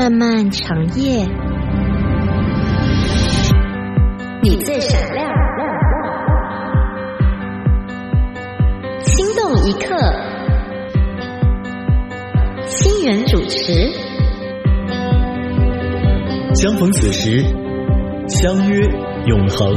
漫漫长夜，你最闪亮，心动一刻，清源主持。 相逢此时，相约永恒。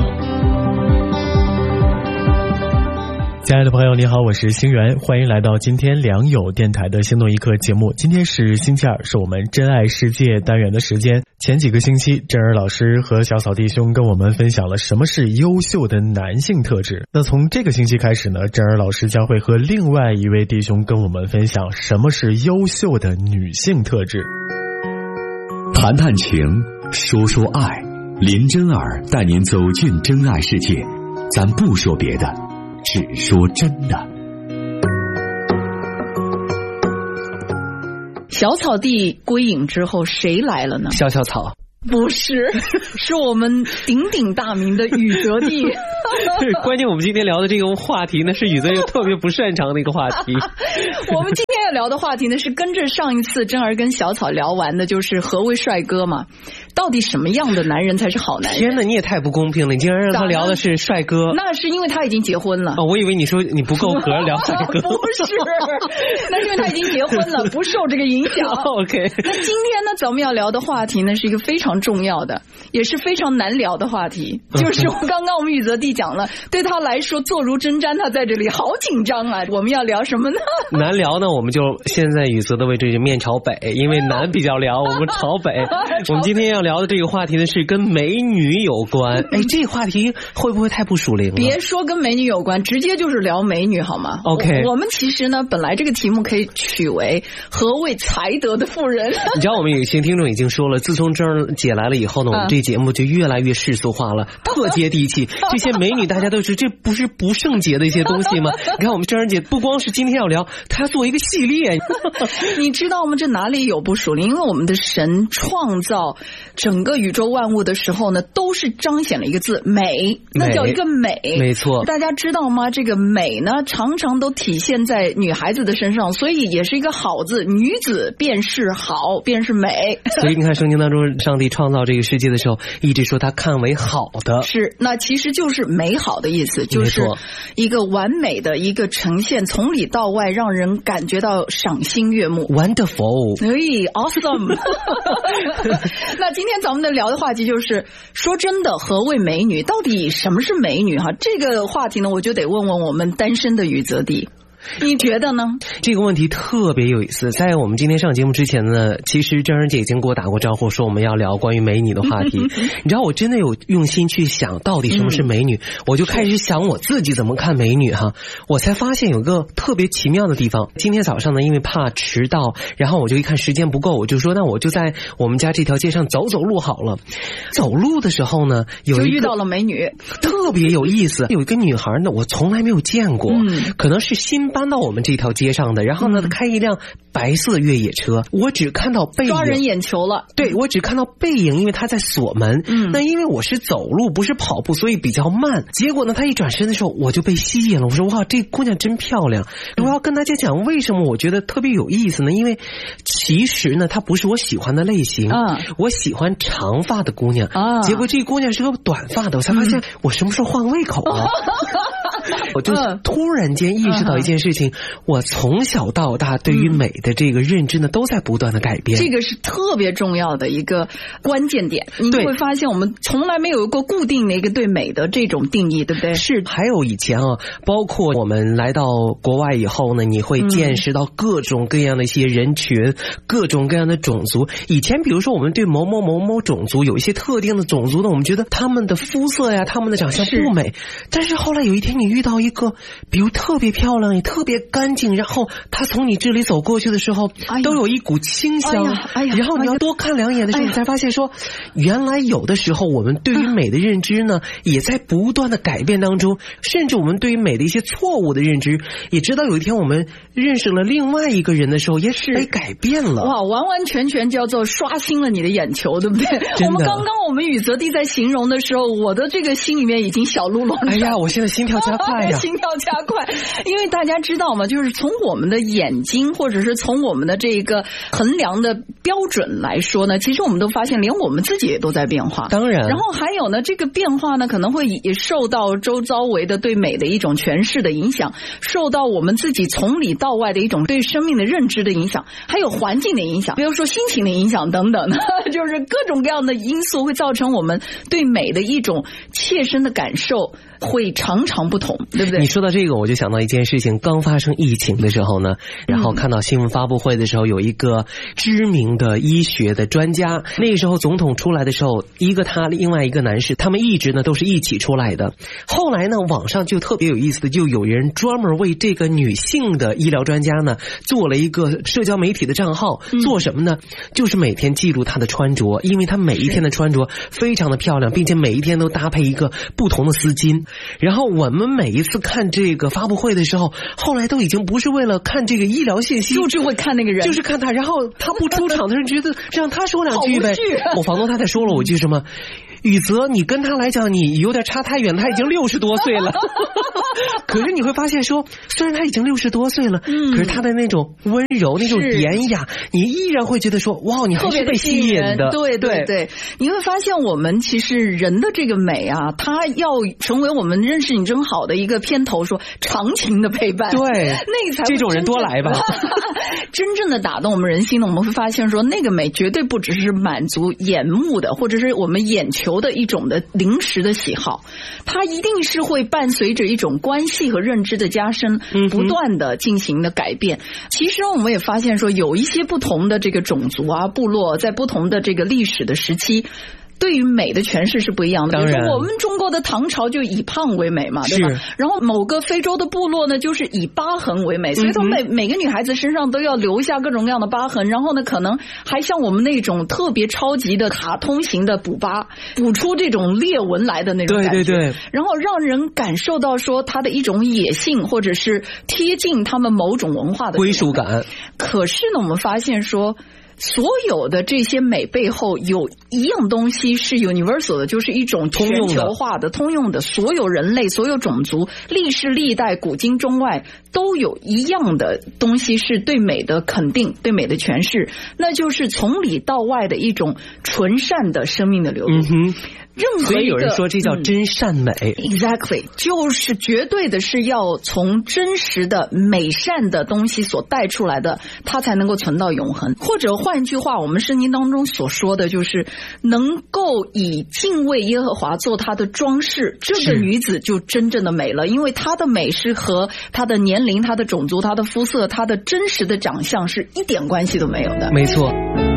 亲爱的朋友你好，我是星源，欢迎来到今天良友电台的心动一刻节目。今天是星期二，是我们真爱世界单元的时间。前几个星期，真儿老师和小草弟兄跟我们分享了什么是优秀的男性特质。那从这个星期开始呢，真儿老师将会和另外一位弟兄跟我们分享什么是优秀的女性特质。 谈谈情，说说爱，林真儿带您走进真爱世界。咱不说别的，只说真的。 小草地归隐之后，谁来了呢？ 小草不是，是我们鼎鼎大名的宇泽地。 关键我们今天聊的这个话题呢，是宇泽又特别不擅长的一个话题。 我们今天要聊的话题呢，是跟着上一次真儿跟小草聊完的，就是何为帅哥嘛？到底什么样的男人才是好男人？ 天哪，你也太不公平了！你竟然让他聊的是帅哥。 那是因为他已经结婚了。 哦，我以为你说你不够格聊帅哥。 不是，那是因为他已经结婚了，不受这个影响。 OK。 那今天呢，咱们要聊的话题呢，是一个非常重要的，也是非常难聊的话题。就是刚刚我们宇泽地讲了，对他来说坐如针毡，他在这里好紧张啊！我们要聊什么呢？ 难聊呢，我们就现在宇泽的位置就面朝北，因为南比较聊，我们朝北。我们今天要聊的这个话题呢，是跟美女有关。哎，这个话题会不会太不属灵了？ 别说跟美女有关，直接就是聊美女好吗 ？OK。 我们其实呢，本来这个题目可以取为何谓才德的妇人。 你知道我们有一些听众已经说了，自从真儿姐来了以后呢，我们这节目就越来越世俗化了，特接地气。这些美女大家都是，这不是不圣洁的一些东西吗？你看我们真儿姐不光是今天要聊，她要做一个系列。 你知道吗？这哪里有不属灵？因为我们的神创造整个宇宙万物的时候呢，都是彰显了一个字美，那叫一个美。 没错。 大家知道吗？这个美呢，常常都体现在女孩子的身上，所以也是一个好字。女子便是好，便是美。 所以你看圣经当中，上帝创造这个世界的时候，一直说他看为好的。 是，那其实就是美好的意思，就是一个完美的一个呈现，从里到外让人感觉到赏心悦目。 Wonderful。 awesome。那今天咱们的聊的话题就是，说真的，何谓美女？到底什么是美女？哈，这个话题呢，我就得问问我们单身的宇泽地。你觉得呢？ 这个问题特别有意思。在我们今天上节目之前呢，其实真儿姐已经给我打过招呼，说我们要聊关于美女的话题。你知道我真的有用心去想到底什么是美女，我就开始想我自己怎么看美女哈。我才发现有个特别奇妙的地方。今天早上呢，因为怕迟到，然后我就一看时间不够，我就说那我就在我们家这条街上走走路好了。走路的时候呢，就遇到了美女， 特别有意思。有一个女孩呢，我从来没有见过，可能是新搬到我们这条街上的，然后呢，开一辆白色越野车，我只看到背影， 抓人眼球了。 对，我只看到背影，因为他在锁门。那因为我是走路不是跑步，所以比较慢。结果呢，他一转身的时候，我就被吸引了。我说哇，这姑娘真漂亮。我要跟大家讲为什么我觉得特别有意思呢？因为其实呢，她不是我喜欢的类型。我喜欢长发的姑娘。结果这姑娘是个短发的，我才发现我什么时候换胃口了。我就突然间意识到一件事情，我从小到大对于美的这个认知呢，都在不断的改变。 这个是特别重要的一个关键点。你会发现我们从来没有一个固定的一个对美的这种定义，对不对？ 是。还有以前啊，包括我们来到国外以后呢，你会见识到各种各样的一些人群，各种各样的种族。以前比如说我们对某某某某种族有一些特定的种族呢，我们觉得他们的肤色呀，他们的长相不美。但是后来有一天你遇到一个比如特别漂亮也特别干净，然后他从你这里走过去的时候，都有一股清香。然后你要多看两眼的时候，你才发现说，原来有的时候我们对于美的认知呢，也在不断的改变当中，甚至我们对于美的一些错误的认知，也知道有一天我们认识了另外一个人的时候，也是被改变了。 哇，完完全全叫做刷新了你的眼球，对不对？我们刚刚宇泽地在形容的时候，我的这个心里面已经小鹿乱撞。 哎呀，我现在心跳加快。 快呀， 心跳加快。因为大家知道嘛，就是从我们的眼睛或者是从我们的这个衡量的标准来说呢，其实我们都发现连我们自己也都在变化。 当然， 然后还有呢，这个变化呢可能会也受到周遭围的对美的一种诠释的影响，受到我们自己从里到外的一种对生命的认知的影响，还有环境的影响，比如说心情的影响等等，就是各种各样的因素会造成我们对美的一种切身的感受会常常不同，对不对？ 你说到这个，我就想到一件事情，刚发生疫情的时候呢，然后看到新闻发布会的时候，有一个知名的医学的专家，那个时候总统出来的时候，一个他，另外一个男士，他们一直呢都是一起出来的。后来呢，网上就特别有意思的，就有人专门为这个女性的医疗专家呢做了一个社交媒体的账号，做什么呢？就是每天记录她的穿着，因为她每一天的穿着非常的漂亮，并且每一天都搭配一个不同的丝巾。然后我们每一次看这个发布会的时候，后来都已经不是为了看这个医疗信息， 就是会看那个人， 就是看他。然后他不出场的人觉得让他说两句呗。我房东太太说了我一句什么，宇泽，你跟他来讲你有点差太远，他已经60多岁了。可是你会发现说，虽然他已经60多岁了，可是他的那种温柔，那种典雅，你依然会觉得说，哇，你还是被吸引的。 对对对，你会发现我们其实人的这个美啊，它要成为我们认识你真好的一个片头，说长情的陪伴。 对， 那个才这种人多来吧。 真正的打动我们人心的，我们会发现说，那个美绝对不只是满足眼目的，或者是我们眼球的一种的临时的喜好，它一定是会伴随着一种关系和认知的加深，不断的进行的改变。其实我们也发现说，有一些不同的这个种族啊、部落，在不同的这个历史的时期，对于美的诠释是不一样的。比如说我们中国的唐朝就以胖为美嘛，对吧？然后某个非洲的部落呢，就是以疤痕为美，所以说每个女孩子身上都要留下各种各样的疤痕，然后呢可能还像我们那种特别超级的卡通型的补疤，补出这种裂纹来的那种感觉。对对对，然后让人感受到说她的一种野性，或者是贴近他们某种文化的归属感。 可是呢，我们发现说，所有的这些美背后有一样东西是 universal 的，就是一种全球化的、通用的，所有人类、所有种族、历世历代、古今中外都有一样的东西是对美的肯定、对美的诠释，那就是从里到外的一种纯善的生命的流露。 所以有人说这叫真善美。 Exactly， 就是绝对的是要从真实的美善的东西所带出来的，它才能够存到永恒。或者换句话，我们圣经当中所说的就是能够以敬畏耶和华做她的装饰，这个女子就真正的美了，因为她的美是和她的年龄、她的种族、她的肤色、她的真实的长相是一点关系都没有的。 没错。